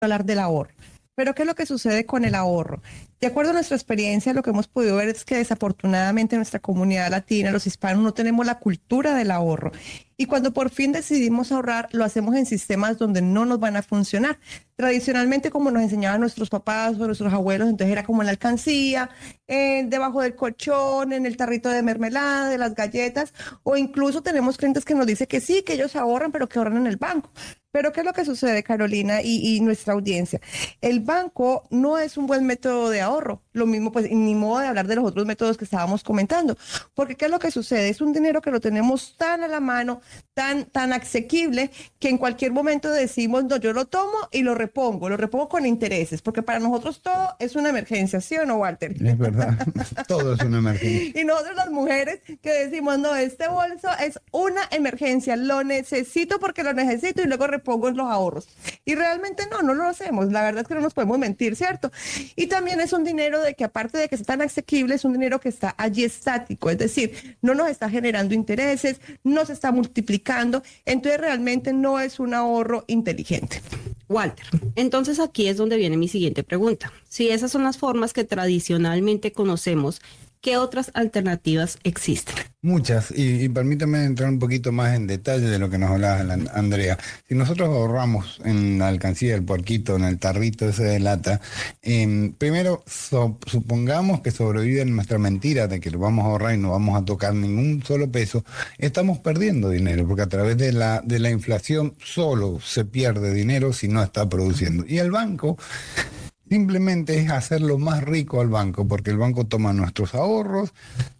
hablar del ahorro. Pero ¿qué es lo que sucede con el ahorro? De acuerdo a nuestra experiencia, lo que hemos podido ver es que desafortunadamente en nuestra comunidad latina, los hispanos, no tenemos la cultura del ahorro. Y cuando por fin decidimos ahorrar, lo hacemos en sistemas donde no nos van a funcionar. Tradicionalmente, como nos enseñaban nuestros papás o nuestros abuelos, entonces era como en la alcancía, debajo del colchón, en el tarrito de mermelada, de las galletas, o incluso tenemos clientes que nos dicen que sí, que ellos ahorran, pero que ahorran en el banco. Pero ¿qué es lo que sucede, Carolina y nuestra audiencia? El banco no es un buen método de ahorro. Lo mismo, pues, ni modo de hablar de los otros métodos que estábamos comentando. Porque ¿qué es lo que sucede? Es un dinero que lo tenemos tan a la mano, tan asequible, que en cualquier momento decimos, no, yo lo tomo y lo repongo con intereses, porque para nosotros todo es una emergencia, ¿sí o no, Walter? Es verdad, todo es una emergencia. Y nosotros las mujeres que decimos, no, este bolso es una emergencia, lo necesito porque lo necesito y luego repongo en los ahorros. Y realmente no lo hacemos, la verdad es que no nos podemos mentir, ¿cierto? Y también es un dinero de que aparte de que es tan asequible, es un dinero que está allí estático, es decir, no nos está generando intereses, no se está multiplicando, entonces realmente no es un ahorro inteligente. Walter, entonces aquí es donde viene mi siguiente pregunta. Si esas son las formas que tradicionalmente conocemos, ¿qué otras alternativas existen? Muchas, y permítame entrar un poquito más en detalle de lo que nos hablaba Andrea. Si nosotros ahorramos en la alcancía del puerquito, en el tarrito ese de lata, primero supongamos que sobrevive nuestra mentira de que lo vamos a ahorrar y no vamos a tocar ningún solo peso, estamos perdiendo dinero, porque a través de la inflación solo se pierde dinero si no está produciendo. Y el banco simplemente es hacerlo más rico al banco, porque el banco toma nuestros ahorros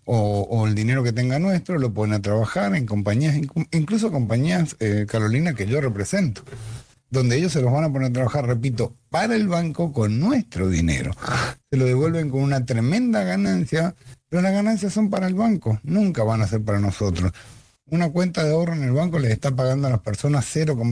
o el dinero que tenga nuestro, lo pone a trabajar en compañías, incluso compañías, Carolina, que yo represento, donde ellos se los van a poner a trabajar, repito, para el banco con nuestro dinero. Se lo devuelven con una tremenda ganancia, pero las ganancias son para el banco, nunca van a ser para nosotros. Una cuenta de ahorro en el banco les está pagando a las personas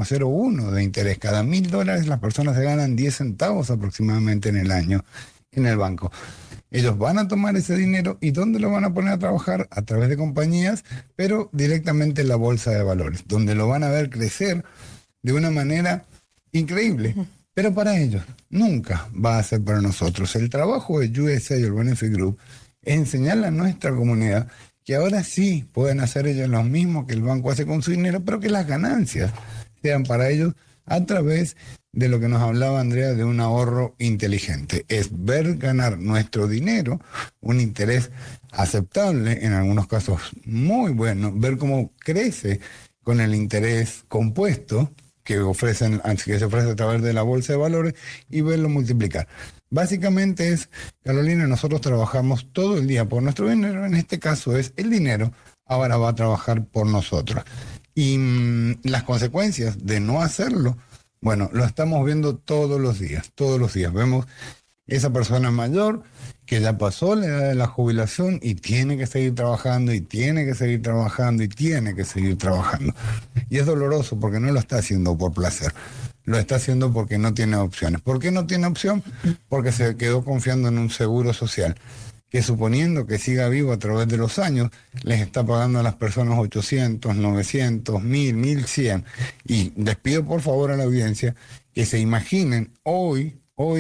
0,01 de interés. Cada $1.000 las personas se ganan 10 centavos aproximadamente en el año en el banco. Ellos van a tomar ese dinero y ¿dónde lo van a poner a trabajar? A través de compañías, pero directamente en la bolsa de valores, donde lo van a ver crecer de una manera increíble. Pero para ellos nunca va a ser para nosotros. El trabajo de USA y el Benefit Group es enseñarle a nuestra comunidad que ahora sí pueden hacer ellos lo mismo que el banco hace con su dinero, pero que las ganancias sean para ellos a través de lo que nos hablaba Andrea de un ahorro inteligente. Es ver ganar nuestro dinero, un interés aceptable, en algunos casos muy bueno, ver cómo crece con el interés compuesto que se ofrece a través de la bolsa de valores y verlo multiplicar. Básicamente es, Carolina, nosotros trabajamos todo el día por nuestro dinero, en este caso es el dinero, ahora va a trabajar por nosotros. Y las consecuencias de no hacerlo, bueno, lo estamos viendo todos los días. Vemos esa persona mayor que ya pasó la edad de la jubilación y tiene que seguir trabajando, y tiene que seguir trabajando, y tiene que seguir trabajando. Y es doloroso porque no lo está haciendo por placer. Lo está haciendo porque no tiene opciones. ¿Por qué no tiene opción? Porque se quedó confiando en un seguro social, que suponiendo que siga vivo a través de los años, les está pagando a las personas 800, 900, 1000, 1100. Y les pido por favor a la audiencia que se imaginen hoy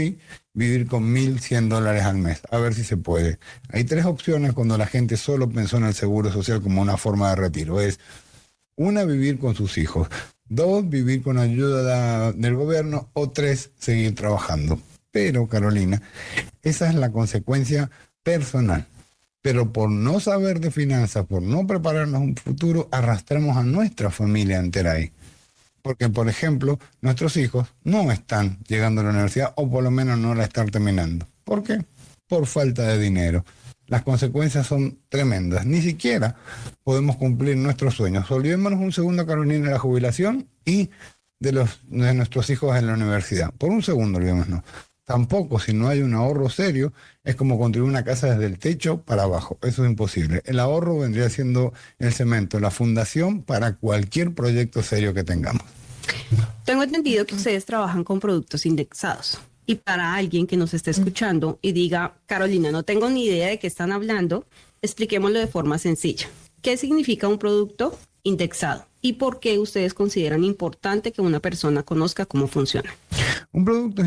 vivir con $1.100 al mes, a ver si se puede. Hay tres opciones cuando la gente solo pensó en el seguro social como una forma de retiro. Es, una, vivir con sus hijos. 2, vivir con ayuda del gobierno. O 3, seguir trabajando. Pero, Carolina, esa es la consecuencia personal. Pero por no saber de finanzas, por no prepararnos un futuro, arrastramos a nuestra familia entera ahí. Porque, por ejemplo, nuestros hijos no están llegando a la universidad, o por lo menos no la están terminando. ¿Por qué? Por falta de dinero. Las consecuencias son tremendas. Ni siquiera podemos cumplir nuestros sueños. Olvidémonos un segundo, Carolina, de la jubilación y de nuestros hijos en la universidad. Por un segundo, olvidémonos. Tampoco, si no hay un ahorro serio, es como construir una casa desde el techo para abajo. Eso es imposible. El ahorro vendría siendo el cemento, la fundación para cualquier proyecto serio que tengamos. Tengo entendido que ustedes trabajan con productos indexados. Y para alguien que nos esté escuchando y diga, Carolina, no tengo ni idea de qué están hablando, expliquémoslo de forma sencilla. ¿Qué significa un producto indexado? ¿Y por qué ustedes consideran importante que una persona conozca cómo funciona? Un producto